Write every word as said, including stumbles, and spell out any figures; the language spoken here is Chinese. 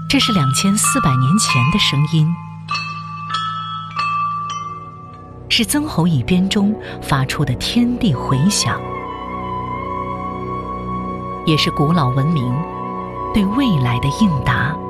这是两千四百年前的声音，是曾侯乙编中发出的天地回响，也是古老文明对未来的应答。